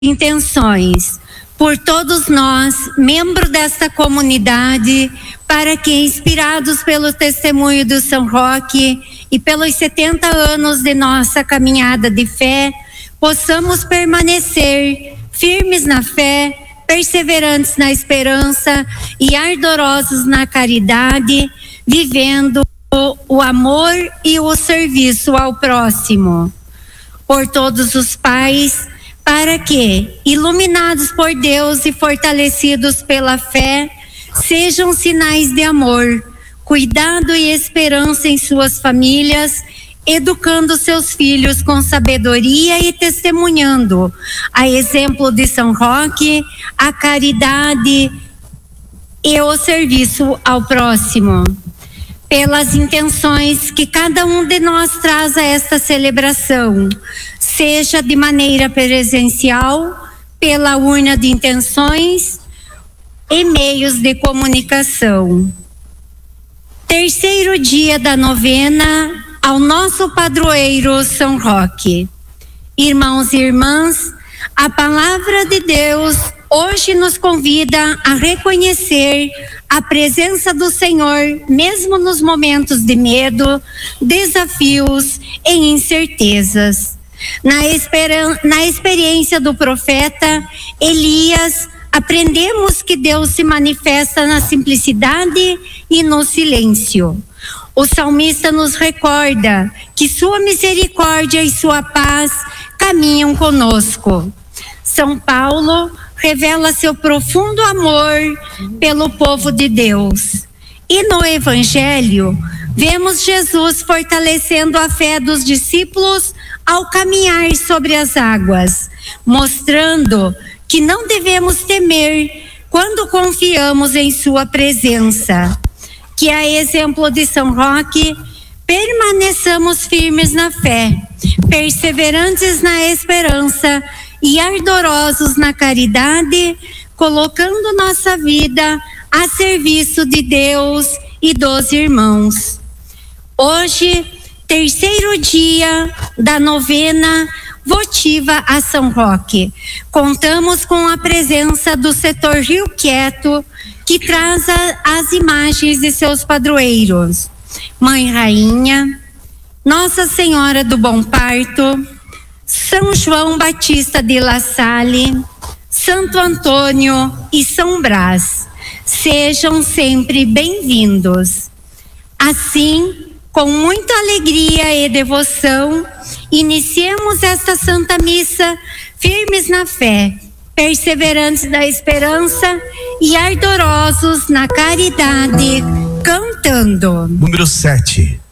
intenções por todos nós, membros desta comunidade, para que, inspirados pelo testemunho do São Roque e pelos 70 anos de nossa caminhada de fé, possamos permanecer firmes na fé, perseverantes na esperança e ardorosos na caridade, vivendo o amor e o serviço ao próximo. Por todos os pais, para que, iluminados por Deus e fortalecidos pela fé, sejam sinais de amor, cuidado e esperança em suas famílias, educando seus filhos com sabedoria e testemunhando, a exemplo de São Roque, a caridade e o serviço ao próximo. Pelas intenções que cada um de nós traz a esta celebração, seja de maneira presencial, pela urna de intenções e meios de comunicação. Terceiro dia da novena ao nosso padroeiro São Roque. Irmãos e irmãs, a palavra de Deus hoje nos convida a reconhecer a presença do Senhor, mesmo nos momentos de medo, desafios e incertezas. Na experiência do profeta Elias, aprendemos que Deus se manifesta na simplicidade e no silêncio. O salmista nos recorda que sua misericórdia e sua paz caminham conosco. São Paulo revela seu profundo amor pelo povo de Deus. E no Evangelho, vemos Jesus fortalecendo a fé dos discípulos ao caminhar sobre as águas, mostrando que não devemos temer quando confiamos em sua presença. Que, a exemplo de São Roque, permaneçamos firmes na fé, perseverantes na esperança e ardorosos na caridade, colocando nossa vida a serviço de Deus e dos irmãos. Hoje, terceiro dia da novena votiva a São Roque, contamos com a presença do setor Rio Quieto, que traz as imagens de seus padroeiros: Mãe Rainha, Nossa Senhora do Bom Parto, São João Batista de La Salle, Santo Antônio e São Brás. Sejam sempre bem-vindos. Assim, com muita alegria e devoção, iniciemos esta Santa Missa firmes na fé, perseverantes na esperança e ardorosos na caridade, cantando. Número 7.